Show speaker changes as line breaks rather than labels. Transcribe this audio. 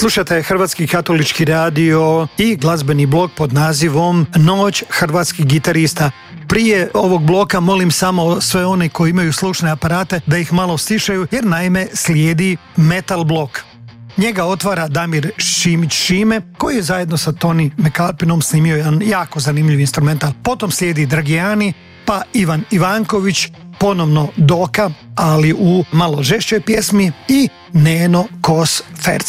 Slušate Hrvatski katolički radio i glazbeni blok pod nazivom Noć hrvatskih gitarista. Prije ovog bloka molim samo sve one koji imaju slušne aparate da ih malo stišaju, jer naime slijedi metal blok. Njega otvara Damir Šimić-Šime, koji je zajedno sa Toni Mekalpinom snimio jedan jako zanimljiv instrumental. Potom slijedi Dragijani, pa Ivan Ivanković, ponovno Doka, ali u malo žešćoj pjesmi, i Neno Kos Ferc.